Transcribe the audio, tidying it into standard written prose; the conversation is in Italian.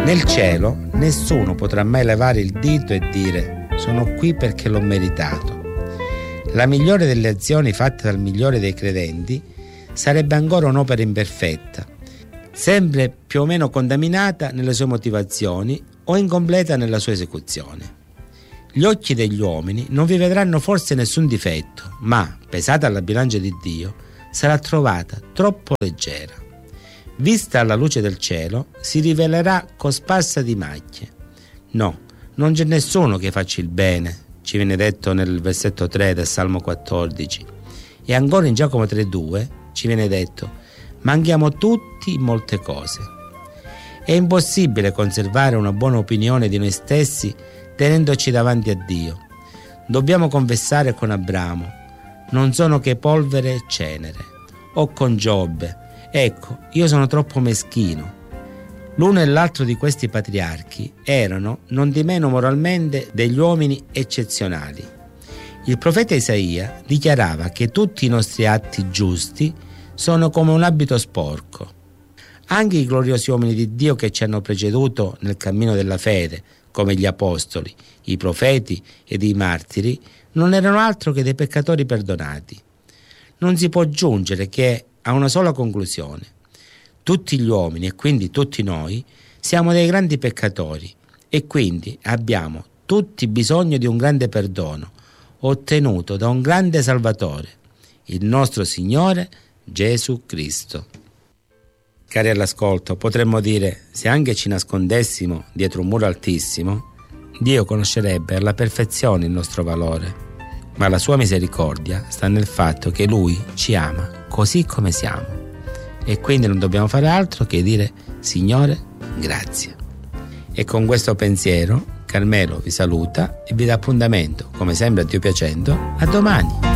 Nel cielo nessuno potrà mai levare il dito e dire «sono qui perché l'ho meritato». La migliore delle azioni fatte dal migliore dei credenti sarebbe ancora un'opera imperfetta, sempre più o meno contaminata nelle sue motivazioni o incompleta nella sua esecuzione. Gli occhi degli uomini non vi vedranno forse nessun difetto, ma, pesata alla bilancia di Dio, sarà trovata troppo leggera. Vista alla luce del cielo, si rivelerà cosparsa di macchie. No, non c'è nessuno che faccia il bene, ci viene detto nel versetto 3 del Salmo 14. E ancora in Giacomo 3,2 ci viene detto: manchiamo tutti in molte cose. È impossibile conservare una buona opinione di noi stessi tenendoci davanti a Dio. Dobbiamo confessare con Abramo: non sono che polvere e cenere. O con Giobbe: ecco, io sono troppo meschino. L'uno e l'altro di questi patriarchi erano, non di meno moralmente, degli uomini eccezionali. Il profeta Isaia dichiarava che tutti i nostri atti giusti sono come un abito sporco. Anche i gloriosi uomini di Dio che ci hanno preceduto nel cammino della fede, come gli apostoli, i profeti ed i martiri, non erano altro che dei peccatori perdonati. Non si può giungere che a una sola conclusione: tutti gli uomini, e quindi tutti noi, siamo dei grandi peccatori e quindi abbiamo tutti bisogno di un grande perdono ottenuto da un grande Salvatore, il nostro Signore Gesù Cristo. Cari all'ascolto, potremmo dire: se anche ci nascondessimo dietro un muro altissimo, Dio conoscerebbe alla perfezione il nostro valore, ma la sua misericordia sta nel fatto che Lui ci ama così come siamo. E quindi non dobbiamo fare altro che dire: Signore, grazie. E con questo pensiero Carmelo vi saluta e vi dà appuntamento, come sempre a Dio piacendo, a domani.